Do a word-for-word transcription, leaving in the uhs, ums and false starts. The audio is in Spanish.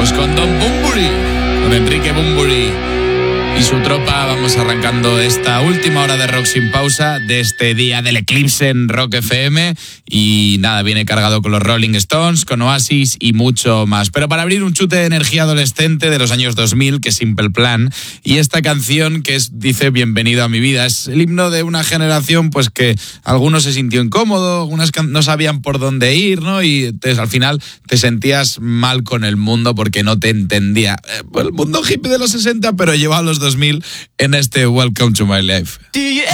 Pues con Don Bunbury, con Enrique Bunbury y su tropa, vamos arrancando esta última hora de Rock Sin Pausa de este día del eclipse en Rock F M. Y nada, viene cargado con los Rolling Stones, con Oasis y mucho más. Pero para abrir un chute de energía adolescente de los años dos mil, que es Simple Plan, y esta canción que es, dice Bienvenido a mi vida, es el himno de una generación pues que algunos se sintió incómodo, algunas no sabían por dónde ir, ¿no? Y te, al final te sentías mal con el mundo porque no te entendía. Eh, el mundo hippie de los sesenta, pero llevado a los dos mil en este Welcome to My Life. Do you